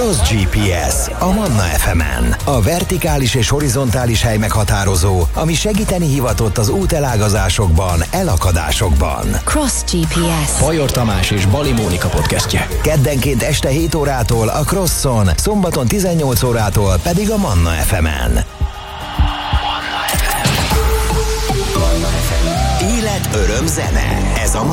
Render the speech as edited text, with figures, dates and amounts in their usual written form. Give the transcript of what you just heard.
Cross GPS a Manna FM-en. A vertikális és horizontális hely meghatározó, ami segíteni hivatott az útelágazásokban, elakadásokban. Cross GPS. Bajor Tamás és Bali Mónika podcastje. Keddenként este 7 órától a Crosson, szombaton 18 órától pedig a Manna FM-en. Élet, öröm, zene. Ez a